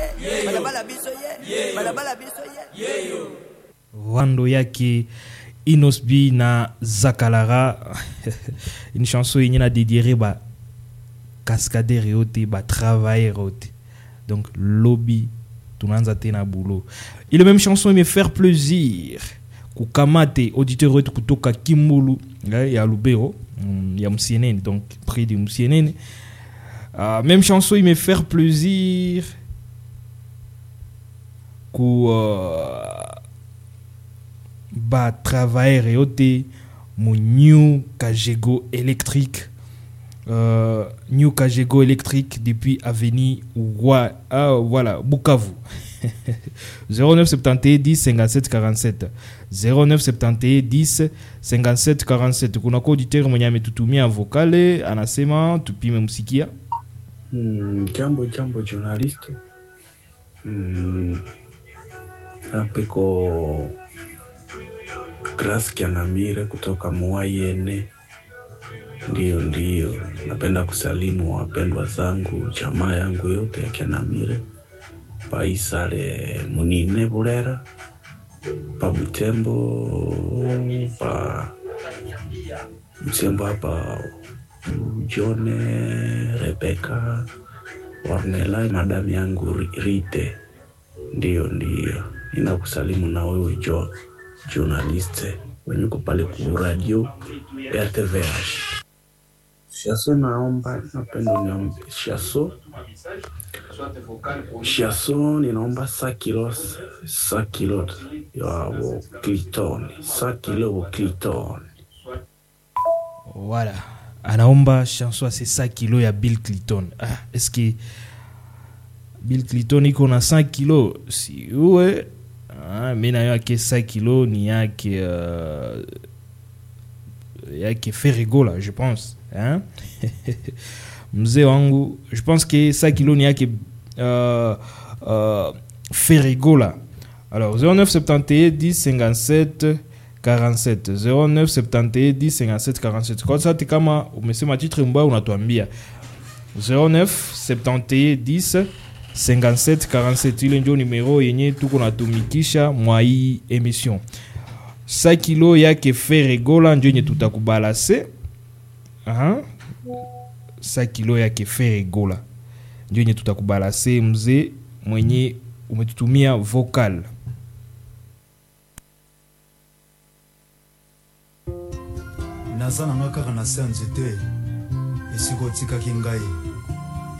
balabala biso ye balabala biso ye Wando yake Inosbi na Zakalara une chanson qui est dédiée ba cascadeur yote ba travailleur yote donc lobby tunanza tena boulot. Et la même chanson me faire plaisir kukamate auditeur wetu kutoka Kimulu ya Lubero ya Musienene donc près de Musienene. Même chanson il me faire plaisir ku ba travailler yote mon new Kajego électrique new Kajego électrique depuis avenue voilà Bukavu 09 71 10 57 47 09 71 10 57 47 kuna ko auditeur mwenye ametutumia vocale anasema tupime msikia. Jambo journalist. Apeko Grace Kianamire kutoka Muayene. Ndio napenda kusalimu wapendwa zangu jamaa yangu yote ya Kianamire Paisale Munine Burera pa Butembo hapa Jone Rebecca Warnela madam yangu Rite. Ndio ninakusalimu na wewe journalist wenye uko pale ku radio RTVH. Shaso naomba napenda niombe Shaso ninaomba 100 kilo ya Cliton 100 kilo Cliton. Voilà, anaomba chanson à 100 kilo ya Bill Clinton. Est-ce que Bill Clinton iko na 100 kilo? Si ouais, mais na yake 100 kilo ni yake Ferrigo là, je pense, hein. Mzee wangu, je pense que 100 kilo ni yake Ferrigo là. Alors 09 71 10 57 47 09 71 10 57 47. Kwa sasa kama umesema titre mbaya unatuambia 09 71 10 57 47. Ile ndio numero yenye tuko natumikisha mwa hii emission. 100 kilo yake Ferrigola ndio yenye tutakubalase. 100 kilo yake Ferrigola ndio yenye tutakubalase mzee mwenye umetutumia vocal. Nazana ngaka na sanzete esiko tika kingai